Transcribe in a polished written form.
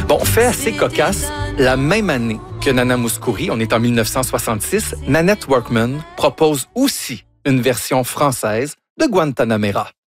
Bon, fait assez cocasse, la même année que Nana Mouskouri, on est en 1966, Nanette Workman propose aussi une version française de Guantanamera.